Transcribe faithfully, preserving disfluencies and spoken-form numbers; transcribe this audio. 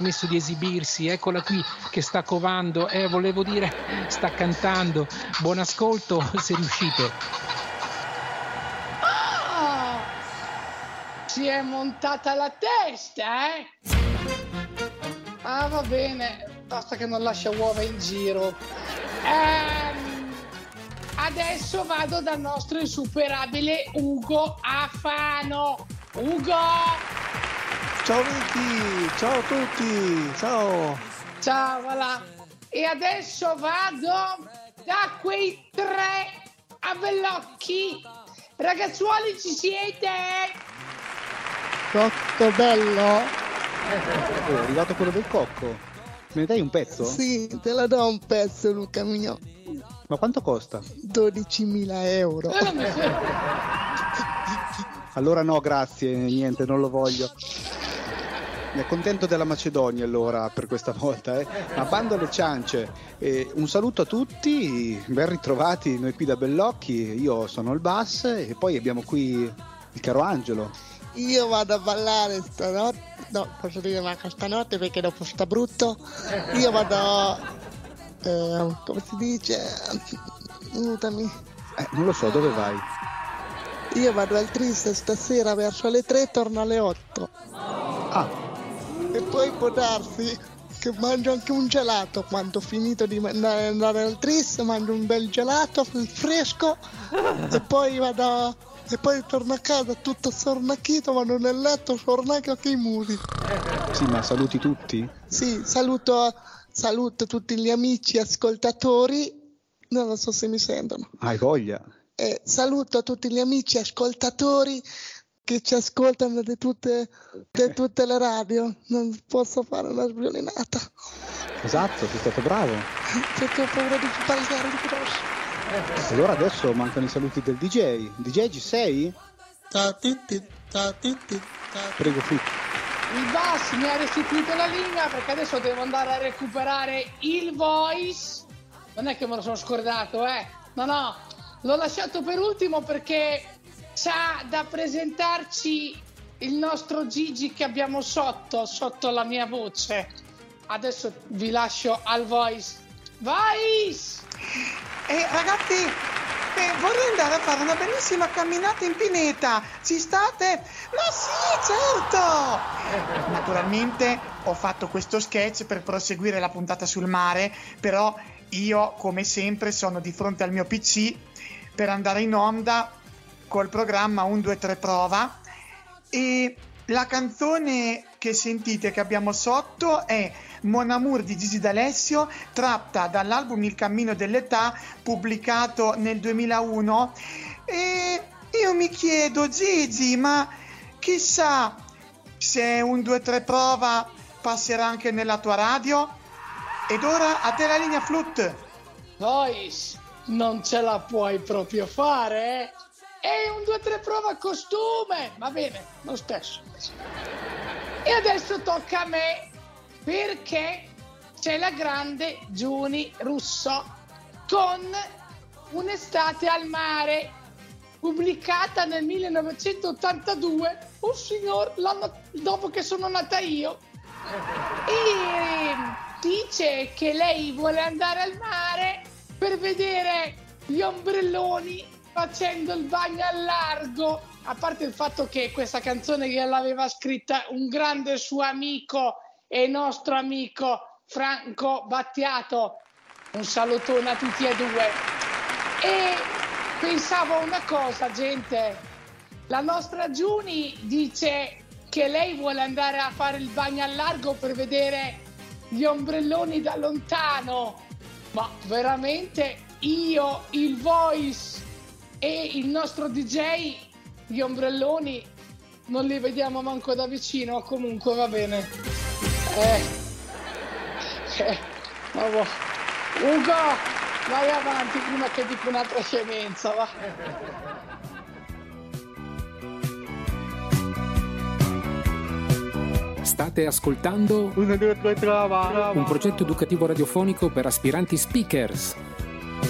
smesso di esibirsi, eccola qui che sta covando, eh, volevo dire, sta cantando. Buon ascolto se riuscite. Ah! Si è montata la testa, eh? Ah, va bene, basta che non lascia uova in giro. Ehm, adesso vado dal nostro insuperabile Ugo Afano. Ugo! Ciao Vicky, ciao a tutti, ciao! Ciao, voilà. E adesso vado da quei tre abbellocchi. Ragazzuoli, ci siete? Cocco bello? Oh, è arrivato quello del cocco. Me ne dai un pezzo? Sì, te la do un pezzo, Luca mio. Ma quanto costa? dodicimila euro. Allora no, grazie, niente, non lo voglio. Mi accontento della Macedonia allora per questa volta, eh. Ma bando alle ciance. Eh, un saluto a tutti, ben ritrovati noi qui da Bellocchi. Io sono il Bass e poi abbiamo qui il caro Angelo. Io vado a ballare stanotte, no, posso dire manca stanotte perché dopo sta brutto. Io vado, eh, come si dice, aiutami. Eh, non lo so, dove vai? Io vado al Triste stasera verso le tre, torno alle otto. Ah. E poi può darsi che mangio anche un gelato quando ho finito di andare, andare al Triste, mangio un bel gelato fresco e poi vado e poi torno a casa tutto sornacchito, vado nel letto, sornacchio anche i muri. Sì, ma saluti tutti? Sì, saluto, saluto tutti gli amici ascoltatori, non lo so se mi sentono. Hai voglia? Eh, saluto a tutti gli amici ascoltatori che ci ascoltano di tutte, di tutte le radio. Non posso fare una sviolinata. Esatto, sei stato bravo. Perché ho paura di sbagliare di grosso. Allora adesso mancano i saluti del D J. D J ci sei? Prego, Flick. Il Bass mi ha restituito la linea perché adesso devo andare a recuperare il voice. Non è che me lo sono scordato, eh. No, no, l'ho lasciato per ultimo perché c'ha da presentarci il nostro Gigi che abbiamo sotto, sotto la mia voce. Adesso vi lascio al voice. Voice! Eh, ragazzi, eh, vorrei andare a fare una bellissima camminata in pineta. Ci state? Ma sì, certo! Naturalmente ho fatto questo sketch per proseguire la puntata sul mare, però io, come sempre, sono di fronte al mio P C per andare in onda col programma uno due tre prova, e la canzone che sentite che abbiamo sotto è Mon Amour di Gigi D'Alessio, tratta dall'album Il cammino dell'età pubblicato nel duemilauno. E io mi chiedo, Gigi, ma chissà se uno due tre prova passerà anche nella tua radio? Ed ora a te la linea, Flut. Voice, non ce la puoi proprio fare, eh? E un due tre prova costume, va bene, lo stesso. E adesso tocca a me, perché c'è la grande Giuni Russo con Un'estate al mare, pubblicata nel millenovecentottantadue, oh signor, l'anno dopo che sono nata io. E dice che lei vuole andare al mare per vedere gli ombrelloni facendo il bagno al largo, a parte il fatto che questa canzone gliel'aveva scritta un grande suo amico e nostro amico Franco Battiato. Un salutone a tutti e due. E pensavo una cosa, gente, la nostra Giuni dice che lei vuole andare a fare il bagno al largo per vedere gli ombrelloni da lontano, ma veramente io, il voice e il nostro D J gli ombrelloni non li vediamo manco da vicino. Comunque va bene, eh, eh, vabbè. Ugo, vai avanti prima che dico un'altra scemenza, va. State ascoltando uno due tre trova un progetto educativo radiofonico per aspiranti speakers.